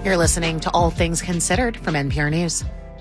You're listening to All Things Considered from NPR News.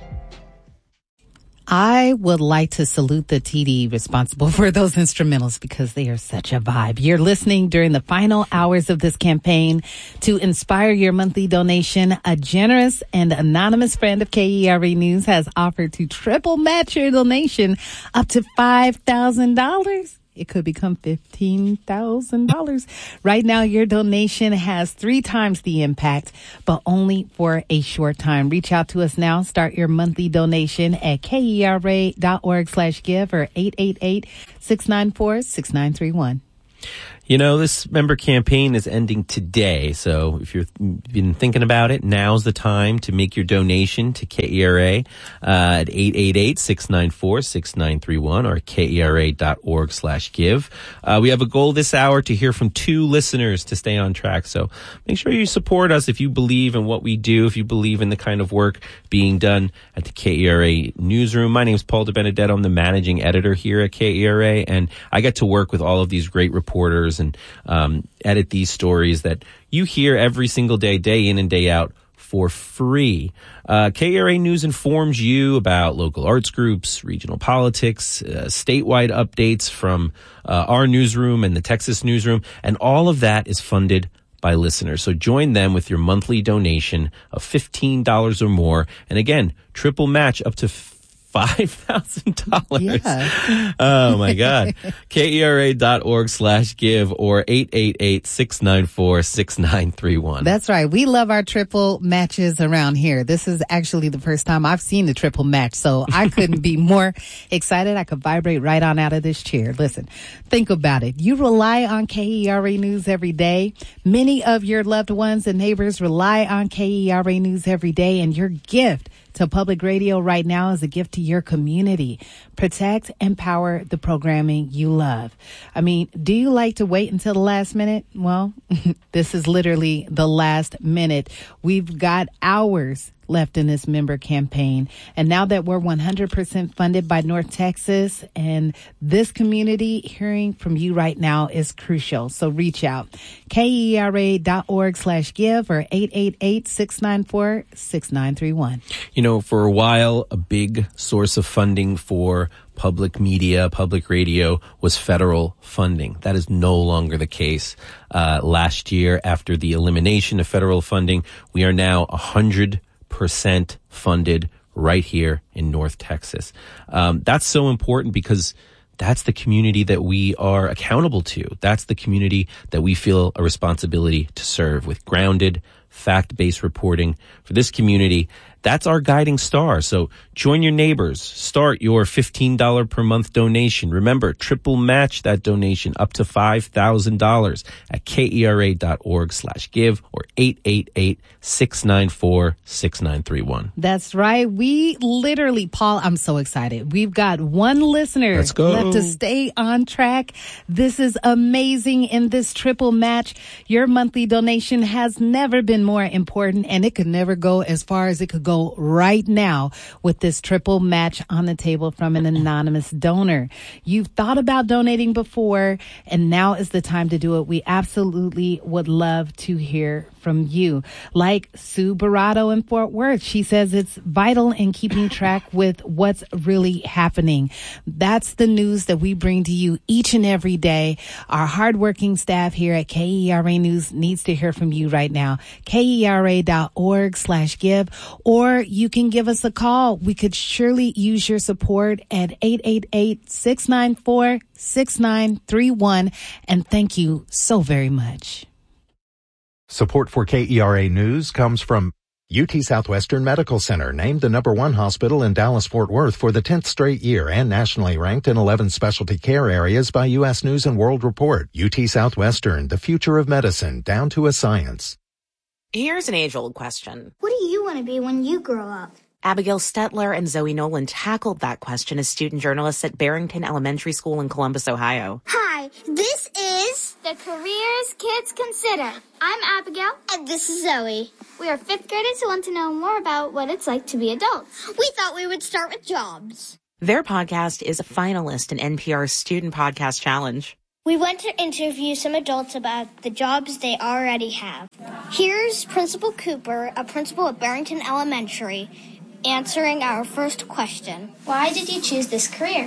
I would like to salute the TD responsible for those instrumentals because they are such a vibe. You're listening during the final hours of this campaign to inspire your monthly donation. A generous and anonymous friend of KERA News has offered to triple match your donation up to $5,000. It could become $15,000. Right now, your donation has 3 times the impact, but only for a short time. Reach out to us now. Start your monthly donation at KERA.org/give or 888-694-6931. You know, this member campaign is ending today, so if you've been thinking about it, now's the time to make your donation to KERA at 888-694-6931 or KERA.org/give. We have a goal this hour to hear from 2 listeners to stay on track, so make sure you support us if you believe in what we do, if you believe in the kind of work being done at the KERA newsroom. My name is Paul DeBenedetto. I'm the managing editor here at KERA, and I get to work with all of these great reporters and edit these stories that you hear every single day, day in and day out, for free. KERA News informs you about local arts groups, regional politics, statewide updates from our newsroom and the Texas newsroom, and all of that is funded by listeners. So join them with your monthly donation of $15 or more. And again, triple match up to $5,000. Yeah. Oh my God. KERA.org/give or 888-694-6931. That's right. We love our triple matches around here. This is actually the first time I've seen the triple match, so I couldn't be more excited. I could vibrate right on out of this chair. Listen, think about it. You rely on KERA News every day. Many of your loved ones and neighbors rely on KERA News every day, and your gift to public radio right now is a gift to your community. Protect and power the programming you love. I mean, do you like to wait until the last minute? Well, this is literally the last minute. We've got hours left in this member campaign. And now that we're 100% funded by North Texas and this community, hearing from you right now is crucial. So reach out. KERA.org/give or 888-694-6931. You know, for a while, a big source of funding for public media, public radio was federal funding. That is no longer the case. Last year, after the elimination of federal funding, we are now 100% funded right here in North Texas. That's so important because that's the community that we are accountable to. That's the community that we feel a responsibility to serve with grounded, fact-based reporting for this community. That's our guiding star. So join your neighbors. Start your $15 per month donation. Remember, triple match that donation up to $5,000 at KERA.org/give or 888-694-6931. That's right. We literally, Paul, I'm so excited. We've got 1 listener Let's go. left to stay on track. This is amazing. In this triple match, your monthly donation has never been more important, and it could never go as far as it could go right now with this triple match on the table from an anonymous donor. You've thought about donating before, and now is the time to do it. We absolutely would love to hear from you. Like Sue Barato in Fort Worth. She says it's vital in keeping track with what's really happening. That's the news that we bring to you each and every day. Our hardworking staff here at KERA News needs to hear from you right now. KERA.org/give, or you can give us a call. We could surely use your support at 888-694-6931. And thank you so very much. Support for KERA News comes from UT Southwestern Medical Center, named the #1 hospital in Dallas-Fort Worth for the 10th straight year and nationally ranked in 11 specialty care areas by U.S. News and World Report. UT Southwestern, the future of medicine, down to a science. Here's an age-old question. What do you want to be when you grow up? Abigail Stetler and Zoe Nolan tackled that question as student journalists at Barrington Elementary School in Columbus, Ohio. Hi, this is the Careers Kids Consider. I'm Abigail. And this is Zoe. We are 5th graders who want to know more about what it's like to be adults. We thought we would start with jobs. Their podcast is a finalist in NPR's Student Podcast Challenge. We went to interview some adults about the jobs they already have. Here's Principal Cooper, a principal at Barrington Elementary, answering our first question. Why did you choose this career?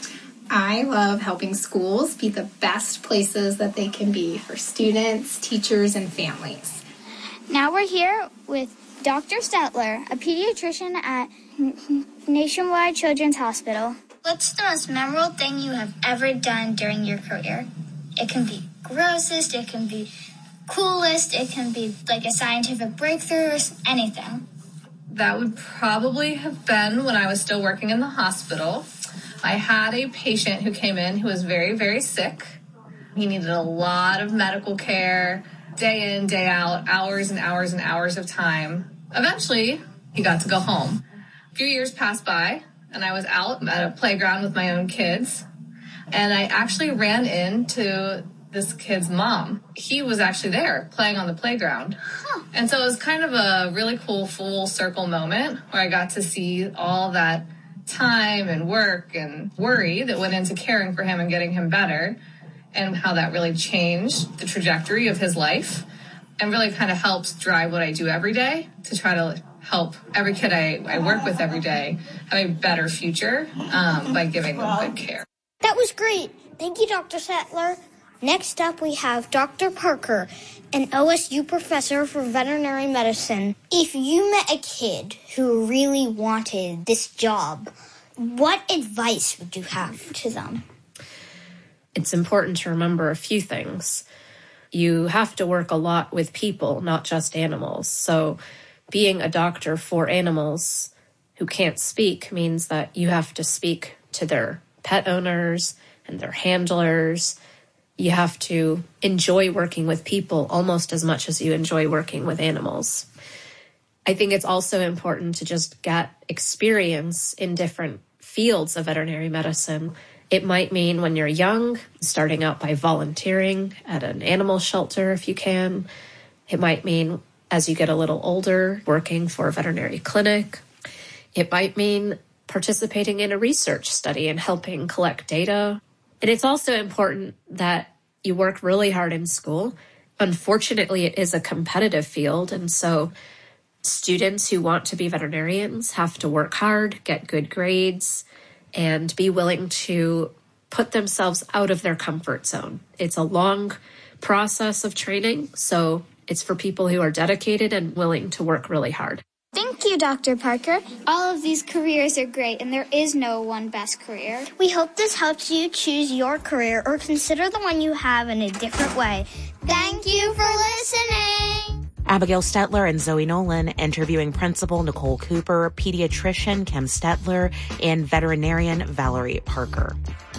I love helping schools be the best places that they can be for students, teachers, and families. Now we're here with Dr. Stetler, a pediatrician at Nationwide Children's Hospital. What's the most memorable thing you have ever done during your career? It can be grossest, it can be coolest, it can be like a scientific breakthrough or anything. That would probably have been when I was still working in the hospital. I had a patient who came in who was very, very sick. He needed a lot of medical care, day in, day out, hours and hours and hours of time. Eventually, he got to go home. A few years passed by, and I was out at a playground with my own kids, and I actually ran into this kid's mom. He was actually there playing on the playground. And so it was kind of a really cool full circle moment where I got to see all that time and work and worry that went into caring for him and getting him better, and how that really changed the trajectory of his life and really kind of helps drive what I do every day to try to help every kid I work with every day have a better future by giving them good care. That was great. Thank you, Dr. Stetler. Next up, we have Dr. Parker, an OSU professor for veterinary medicine. If you met a kid who really wanted this job, what advice would you have to them? It's important to remember a few things. You have to work a lot with people, not just animals. So being a doctor for animals who can't speak means that you have to speak to their pet owners and their handlers. You have to enjoy working with people almost as much as you enjoy working with animals. I think it's also important to just get experience in different fields of veterinary medicine. It might mean when you're young, starting out by volunteering at an animal shelter if you can. It might mean as you get a little older, working for a veterinary clinic. It might mean participating in a research study and helping collect data. And it's also important that you work really hard in school. Unfortunately, it is a competitive field, and so students who want to be veterinarians have to work hard, get good grades, and be willing to put themselves out of their comfort zone. It's a long process of training, so it's for people who are dedicated and willing to work really hard. Thank you, Dr. Parker. All of these careers are great, and there is no one best career. We hope this helps you choose your career or consider the one you have in a different way. Thank you for listening. Abigail Stetler and Zoe Nolan interviewing Principal Nicole Cooper, pediatrician Kim Stetler, and veterinarian Valerie Parker.